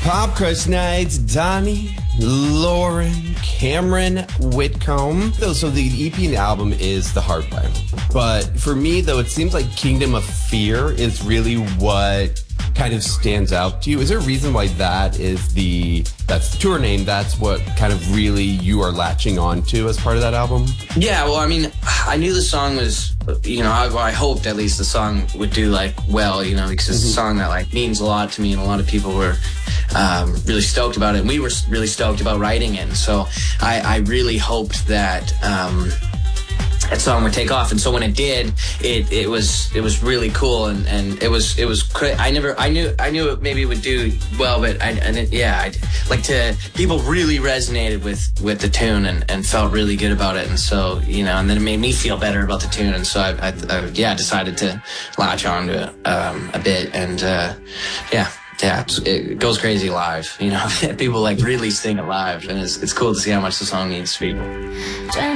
Pop Crush Nights, Donnie, Lauren, Cameron Whitcomb. So the EP and the album is The Hard Way. But for me, though, it seems like Kingdom of Fear is really what kind of stands out to you. Is there a reason why that's the tour name? That's what kind of really you are latching on to as part of that album? Yeah, well, I mean, I knew the song was, I hoped at least the song would do well, because it's a song that means a lot to me, and a lot of people were really stoked about it, and we were really stoked about writing it. And so I really hoped that that song would take off, and so when it did, it was really cool, and it was I knew it maybe would do well, but people really resonated with the tune and felt really good about it, and so and then it made me feel better about the tune, and so I decided to latch on to it a bit, and it goes crazy live. People really sing it live, and it's cool to see how much the song means to people.